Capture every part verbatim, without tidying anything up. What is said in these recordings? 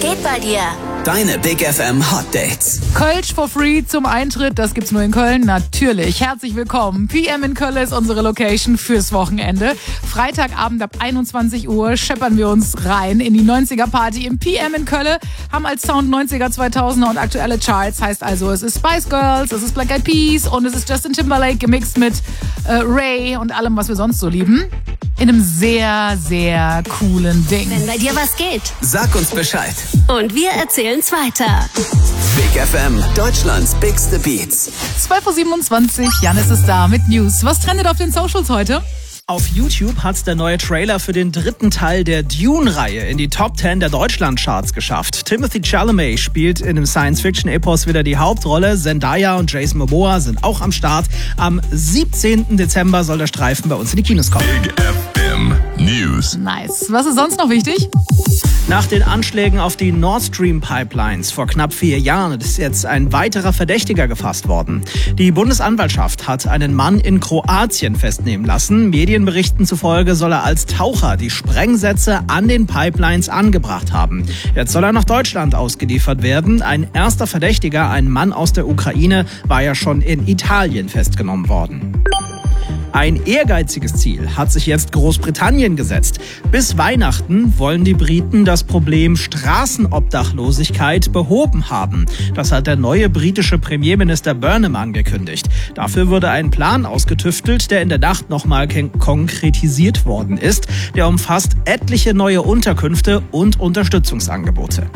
geht bei dir? Deine Big F M Hot Dates. Kölsch for free zum Eintritt, das gibt's nur in Köln, natürlich. Herzlich willkommen. P M in Köln ist unsere Location fürs Wochenende. Freitagabend ab einundzwanzig Uhr scheppern wir uns rein in die neunziger Party im P M in Köln. Haben als Sound neunziger, zweitausender und aktuelle Charts. Heißt also, es ist Spice Girls, es ist Black Eyed Peas und es ist Justin Timberlake gemixt mit äh, Ray und allem, was wir sonst so lieben. In einem sehr, sehr coolen Ding. Wenn bei dir was geht, Sag uns Bescheid. und wir erzählen's weiter. Big F M, Deutschlands bigste Beats. zwölf Uhr siebenundzwanzig, Janis ist da mit News. Was trendet auf den Socials heute? Auf YouTube hat der neue Trailer für den dritten Teil der Dune-Reihe in die Top zehn der Deutschland-Charts geschafft. Timothy Chalamet spielt in dem Science-Fiction-Epos wieder die Hauptrolle. Zendaya und Jason Momoa sind auch am Start. Am siebzehnten Dezember soll der Streifen bei uns in die Kinos kommen. Big F M News. Nice. Was ist sonst noch wichtig? Nach den Anschlägen auf die Nord Stream Pipelines vor knapp vier Jahren ist jetzt ein weiterer Verdächtiger gefasst worden. Die Bundesanwaltschaft hat einen Mann in Kroatien festnehmen lassen. Medienberichten zufolge soll er als Taucher die Sprengsätze an den Pipelines angebracht haben. Jetzt soll er nach Deutschland ausgeliefert werden. Ein erster Verdächtiger, ein Mann aus der Ukraine, war ja schon in Italien festgenommen worden. Ein ehrgeiziges Ziel hat sich jetzt Großbritannien gesetzt. Bis Weihnachten wollen die Briten das Problem Straßenobdachlosigkeit behoben haben. Das hat der neue britische Premierminister Burnham angekündigt. Dafür wurde ein Plan ausgetüftelt, der in der Nacht nochmal konkretisiert worden ist. Der umfasst etliche neue Unterkünfte und Unterstützungsangebote.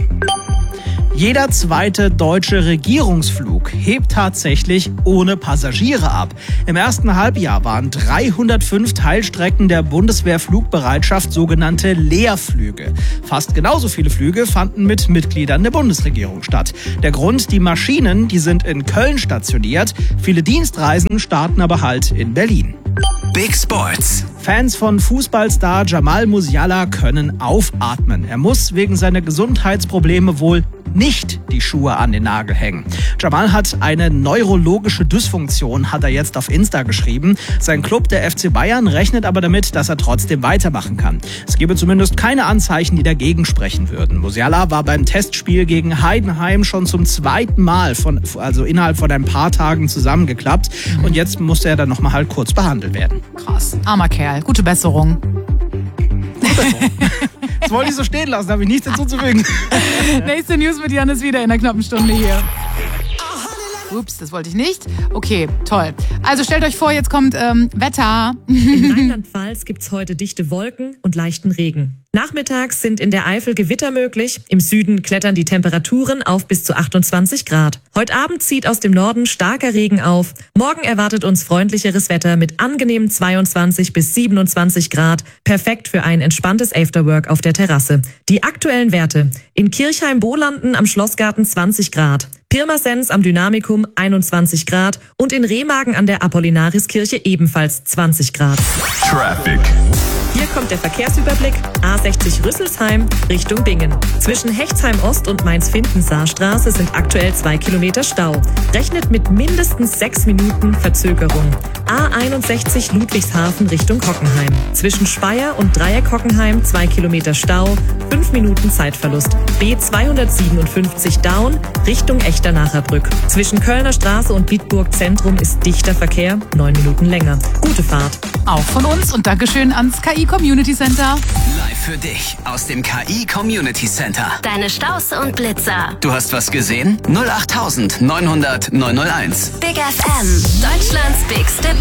Jeder zweite deutsche Regierungsflug hebt tatsächlich ohne Passagiere ab. Im ersten Halbjahr waren dreihundertfünf Teilstrecken der Bundeswehrflugbereitschaft sogenannte Leerflüge. Fast genauso viele Flüge fanden mit Mitgliedern der Bundesregierung statt. Der Grund, die Maschinen, die sind in Köln stationiert. Viele Dienstreisen starten aber halt in Berlin. Big Sports. Fans von Fußballstar Jamal Musiala können aufatmen. Er muss wegen seiner Gesundheitsprobleme wohl nicht die Schuhe an den Nagel hängen. Jamal hat eine neurologische Dysfunktion, hat er jetzt auf Insta geschrieben. Sein Club, der F C Bayern, rechnet aber damit, dass er trotzdem weitermachen kann. Es gebe zumindest keine Anzeichen, die dagegen sprechen würden. Musiala war beim Testspiel gegen Heidenheim schon zum zweiten Mal, von, also innerhalb von ein paar Tagen zusammengeklappt. Mhm. Und jetzt musste er dann nochmal halt kurz behandelt werden. Krass. Armer Kerl. Gute Besserung. Gute Besserung. Das wollte ich so stehen lassen, da habe ich nichts hinzuzufügen. Nächste News mit Janis wieder in der knappen Stunde hier. Ups, das wollte ich nicht. Okay, toll. Also stellt euch vor, jetzt kommt ähm, Wetter. In Rheinland-Pfalz gibt's heute dichte Wolken und leichten Regen. Nachmittags sind in der Eifel Gewitter möglich. Im Süden klettern die Temperaturen auf bis zu achtundzwanzig Grad. Heute Abend zieht aus dem Norden starker Regen auf. Morgen erwartet uns freundlicheres Wetter mit angenehmen zweiundzwanzig bis siebenundzwanzig Grad. Perfekt für ein entspanntes Afterwork auf der Terrasse. Die aktuellen Werte: in Kirchheim-Bolanden am Schlossgarten zwanzig Grad. Pirmasens am Dynamikum einundzwanzig Grad und in Remagen an der Apollinariskirche ebenfalls zwanzig Grad. Traffic. Hier kommt der Verkehrsüberblick. A sechzig Rüsselsheim Richtung Bingen. Zwischen Hechtsheim Ost und Mainz-Findensaar-Straße sind aktuell zwei Kilometer Stau. Rechnet mit mindestens sechs Minuten Verzögerung. A einundsechzig Ludwigshafen Richtung Hockenheim. Zwischen Speyer und Dreieck Hockenheim zwei Kilometer Stau, fünf Minuten Zeitverlust. B zweihundertsiebenundfünfzig Daun Richtung Echternacher Brück. Zwischen Kölner Straße und Bitburg Zentrum ist dichter Verkehr, neun Minuten länger. Gute Fahrt. Auch von uns und Dankeschön ans K I Community Center. Live für dich aus dem K I Community Center. Deine Staus und Blitzer. Du hast was gesehen? null acht neunhundert neunhundert neunhunderteins. Big F M, Deutschlands bigste